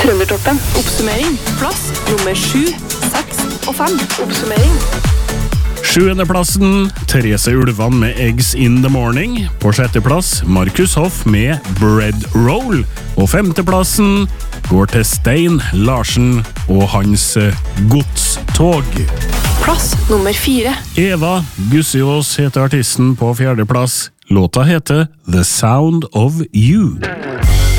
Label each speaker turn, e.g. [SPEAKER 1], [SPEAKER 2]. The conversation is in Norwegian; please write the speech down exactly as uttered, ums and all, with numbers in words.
[SPEAKER 1] Trøndertoppen.
[SPEAKER 2] Oppsummering. Plass nummer sju, seks og fem.
[SPEAKER 1] Oppsummering.
[SPEAKER 3] Sjuendeplassen, Therese Ulvan med Eggs in the Morning. På sjetteplass, Markus Hoff med Bread Roll. Og femteplassen går til Stein Larsen og hans Godstog.
[SPEAKER 2] Plass nummer fire.
[SPEAKER 3] Eva Gussiås heter artisten på fjerdeplass. Låta heter The Sound of You.